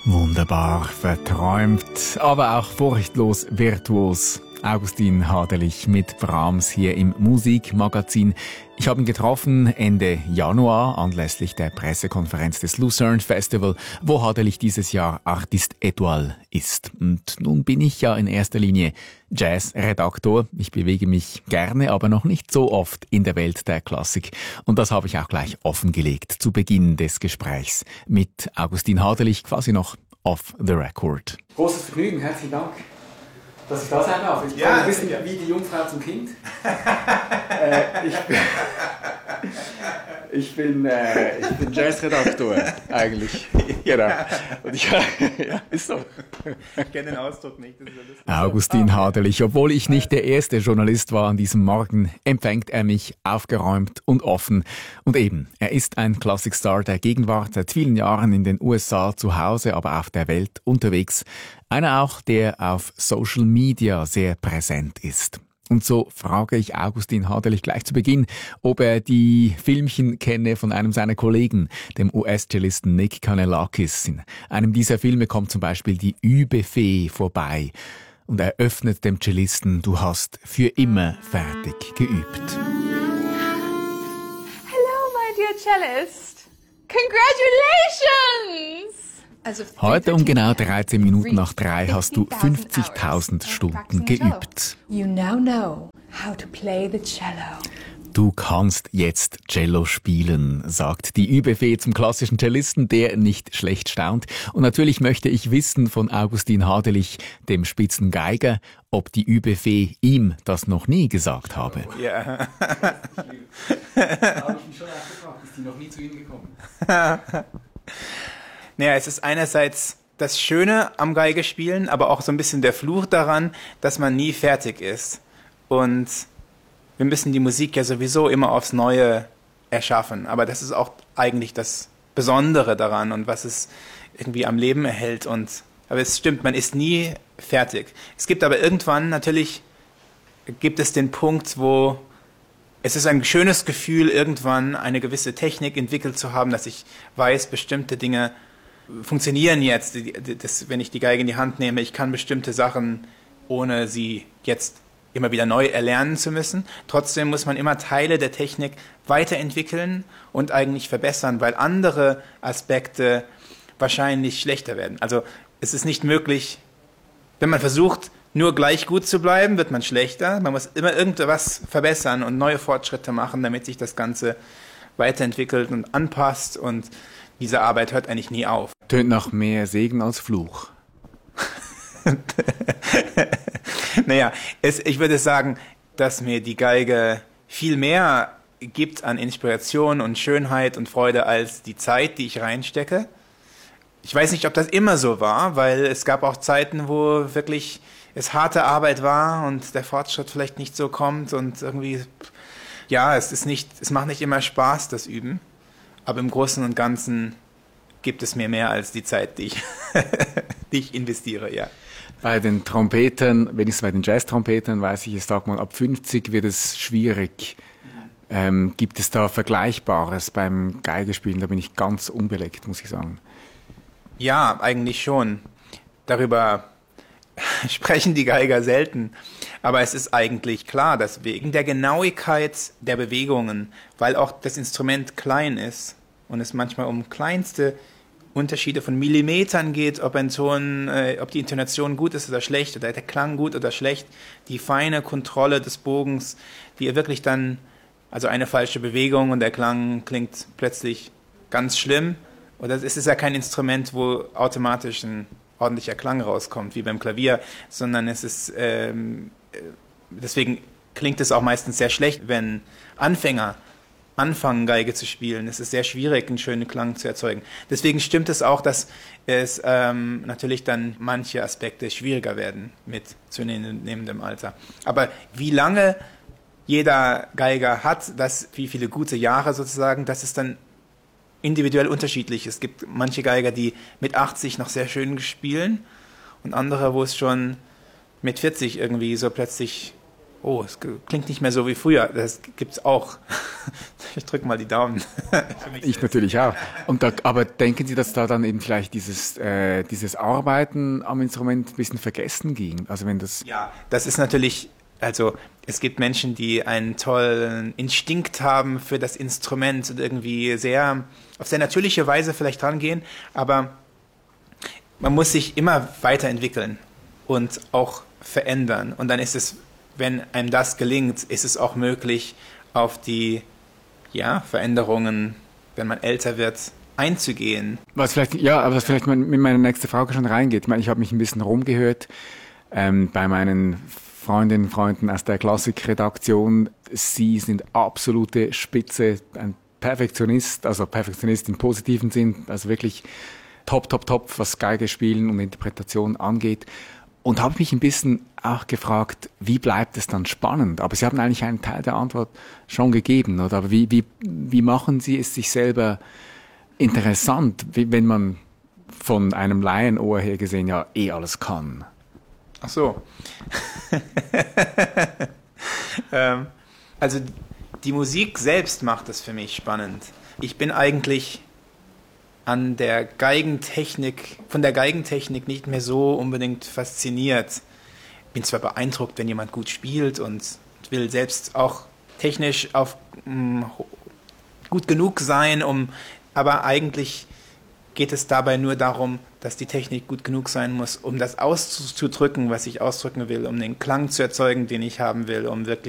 Wunderbar, verträumt, aber auch furchtlos virtuos. Augustin Haderlich mit Brahms hier im Musikmagazin. Ich habe ihn getroffen Ende Januar anlässlich der Pressekonferenz des Lucerne Festival, wo Haderlich dieses Jahr Artiste Étoile ist. Und nun bin ich ja in erster Linie Jazz-Redaktor. Ich bewege mich gerne, aber noch nicht so oft in der Welt der Klassik. Und das habe ich auch gleich offengelegt zu Beginn des Gesprächs mit Augustin Haderlich, quasi noch off the record. Großes Vergnügen, herzlichen Dank, dass ich da sein darf. Ich bin ein bisschen wie die Jungfrau zum Kind. Ich bin Jazzredaktor eigentlich. Genau. Und ist so. Ich kenne den Ausdruck nicht. Augustin Haderlich, obwohl ich nicht der erste Journalist war an diesem Morgen, empfängt er mich aufgeräumt und offen. Und eben, er ist ein Klassikstar der Gegenwart, seit vielen Jahren in den USA zu Hause, aber auf der Welt unterwegs. Einer auch, der auf Social Media sehr präsent ist. Und so frage ich Augustin Haderlich gleich zu Beginn, ob er die Filmchen kenne von einem seiner Kollegen, dem US-Cellisten Nick Kanellakis. In einem dieser Filme kommt zum Beispiel die Übefee vorbei und eröffnet dem Cellisten: Du hast für immer fertig geübt. Hello, my dear cellist. Congratulations! Heute um genau 13 Minuten nach 3 hast du 50.000 Stunden geübt. You now know how to play the cello. Du kannst jetzt Cello spielen, sagt die Übefee zum klassischen Cellisten, der nicht schlecht staunt. Und natürlich möchte ich wissen von Augustin Haderlich, dem Spitzengeiger, ob die Übefee ihm das noch nie gesagt habe. Ja. Da habe ich mich schon gefragt, ist die noch nie zu ihm gekommen? Naja, es ist einerseits das Schöne am Geigespielen, aber auch so ein bisschen der Fluch daran, dass man nie fertig ist. Und wir müssen die Musik ja sowieso immer aufs Neue erschaffen. Aber das ist auch eigentlich das Besondere daran und was es irgendwie am Leben erhält. Aber es stimmt, man ist nie fertig. Es gibt aber irgendwann natürlich, gibt es den Punkt, wo es ist ein schönes Gefühl, irgendwann eine gewisse Technik entwickelt zu haben, dass ich weiß, bestimmte Dinge funktionieren jetzt, wenn ich die Geige in die Hand nehme. Ich kann bestimmte Sachen, ohne sie jetzt immer wieder neu erlernen zu müssen. Trotzdem muss man immer Teile der Technik weiterentwickeln und eigentlich verbessern, weil andere Aspekte wahrscheinlich schlechter werden. Also es ist nicht möglich, wenn man versucht, nur gleich gut zu bleiben, wird man schlechter. Man muss immer irgendwas verbessern und neue Fortschritte machen, damit sich das Ganze weiterentwickelt und anpasst, und diese Arbeit hört eigentlich nie auf. Tönt nach mehr Segen als Fluch. Naja, ich würde sagen, dass mir die Geige viel mehr gibt an Inspiration und Schönheit und Freude als die Zeit, die ich reinstecke. Ich weiß nicht, ob das immer so war, weil es gab auch Zeiten, wo wirklich es harte Arbeit war und der Fortschritt vielleicht nicht so kommt und irgendwie, ja, es macht nicht immer Spaß, das Üben. Aber im Großen und Ganzen gibt es mir mehr als die Zeit, die ich investiere, ja. Bei den Trompetern, wenigstens bei den Jazz-Trompetern, weiß ich, ich sag mal, ab 50 wird es schwierig. Gibt es da Vergleichbares beim Geigespielen? Da bin ich ganz unbeleckt, muss ich sagen. Ja, eigentlich schon. Darüber sprechen die Geiger selten. Aber es ist eigentlich klar, dass wegen der Genauigkeit der Bewegungen, weil auch das Instrument klein ist und es manchmal um kleinste Unterschiede von Millimetern geht, ob ein Ton, ob die Intonation gut ist oder schlecht oder der Klang gut oder schlecht, die feine Kontrolle des Bogens, die wirklich dann, also eine falsche Bewegung und der Klang klingt plötzlich ganz schlimm. Oder es ist ja kein Instrument, wo automatisch ein ordentlicher Klang rauskommt, wie beim Klavier, sondern es ist, deswegen klingt es auch meistens sehr schlecht, wenn Anfänger anfangen, Geige zu spielen. Es ist sehr schwierig, einen schönen Klang zu erzeugen. Deswegen stimmt es auch, dass es natürlich dann manche Aspekte schwieriger werden mit zunehmendem Alter. Aber wie lange jeder Geiger hat, wie viele gute Jahre sozusagen, das ist dann individuell unterschiedlich. Es gibt manche Geiger, die mit 80 noch sehr schön spielen und andere, wo es schon mit 40 irgendwie so plötzlich Oh, es klingt nicht mehr so wie früher. Das gibt's auch. Ich drücke mal die Daumen. Ich natürlich auch. Aber denken Sie, dass da dann eben vielleicht dieses Arbeiten am Instrument ein bisschen vergessen ging? Also wenn das... Ja, das ist natürlich, also es gibt Menschen, die einen tollen Instinkt haben für das Instrument und irgendwie auf sehr natürliche Weise vielleicht rangehen, aber man muss sich immer weiterentwickeln und auch verändern. Und dann ist es, wenn einem das gelingt, ist es auch möglich, auf die Veränderungen, wenn man älter wird, einzugehen. Was vielleicht mit meiner nächsten Frage schon reingeht. Ich meine, ich habe mich ein bisschen rumgehört bei meinen Freundinnen und Freunden aus der Klassikredaktion. Sie sind absolute Spitze, ein Perfektionist, also Perfektionist im positiven Sinn, also wirklich top, was Geige spielen und Interpretation angeht. Und habe mich ein bisschen auch gefragt, wie bleibt es dann spannend? Aber Sie haben eigentlich einen Teil der Antwort schon gegeben, oder? Aber wie machen Sie es sich selber interessant, wenn man von einem Laienohr her gesehen alles kann? Ach so. Also die Musik selbst macht es für mich spannend. Ich bin eigentlich von der Geigentechnik nicht mehr so unbedingt fasziniert. Bin zwar beeindruckt, wenn jemand gut spielt und will selbst auch technisch gut genug sein, aber eigentlich geht es dabei nur darum, dass die Technik gut genug sein muss, um das auszudrücken, was ich ausdrücken will, um den Klang zu erzeugen, den ich haben will, um wirklich